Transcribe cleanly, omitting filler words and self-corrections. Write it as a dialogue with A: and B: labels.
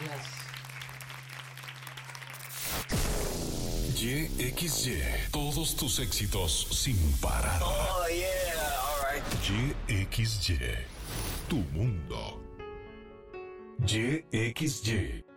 A: Gracias.
B: YXY, todos tus éxitos sin parar.
C: Oh, yeah, alright.
B: YXY, tu mundo. YXY.